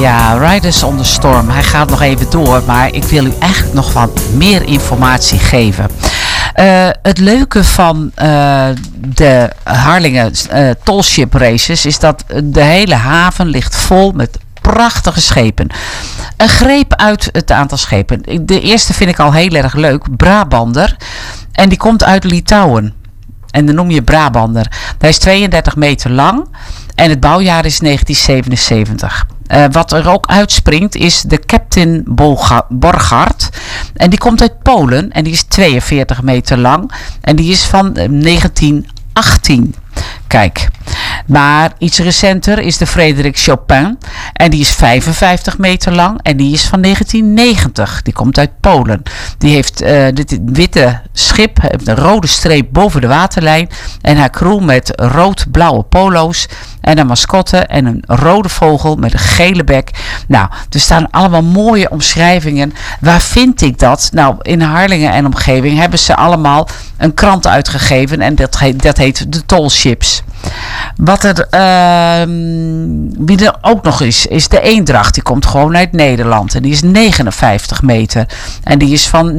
Ja, Riders on the Storm. Hij gaat nog even door, maar ik wil u eigenlijk nog wat meer informatie geven. Het leuke van de Harlingen Tallship Races is dat de hele haven ligt vol met prachtige schepen. Een greep uit het aantal schepen. De eerste vind ik al heel erg leuk. Brabander. En die komt uit Litouwen. En dan noem je Brabander. Hij is 32 meter lang. En het bouwjaar is 1977. Wat er ook uitspringt is de Captain Borgard. En die komt uit Polen. En die is 42 meter lang. En die is van 1918. Kijk. Maar iets recenter is de Frédéric Chopin. En die is 55 meter lang. En die is van 1990. Die komt uit Polen. Die heeft dit witte schip. Heeft een rode streep boven de waterlijn. En haar crew met rood-blauwe polo's. En een mascotte en een rode vogel met een gele bek. Nou, er staan allemaal mooie omschrijvingen. Waar vind ik dat? Nou, in Harlingen en omgeving hebben ze allemaal een krant uitgegeven. En dat heet de Tallships. Wat er wie er ook nog is de Eendracht. Die komt gewoon uit Nederland. En die is 59 meter. En die is van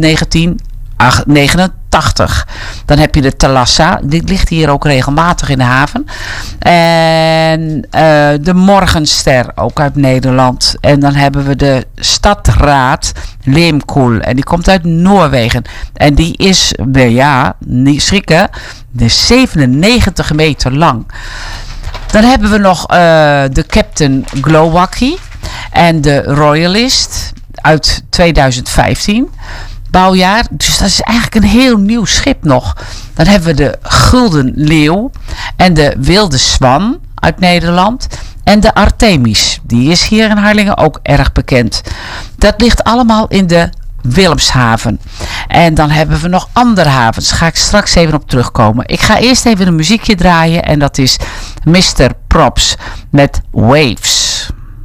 1989. Dan heb je de Thalassa. Die ligt hier ook regelmatig in de haven. En de Morgenster. Ook uit Nederland. En dan hebben we de Stadraad Leemkoel. En die komt uit Noorwegen. En die is, ja, niet schrikken, de 97 meter lang. Dan hebben we nog de Captain Glowacki en de Royalist uit 2015 bouwjaar. Dus dat is eigenlijk een heel nieuw schip nog. Dan hebben we de Gulden Leeuw en de Wilde Swan uit Nederland. En de Artemis, die is hier in Harlingen ook erg bekend. Dat ligt allemaal in de Willemshaven. En dan hebben we nog andere havens. Daar ga ik straks even op terugkomen. Ik ga eerst even een muziekje draaien. En dat is Mr. Props met Waves.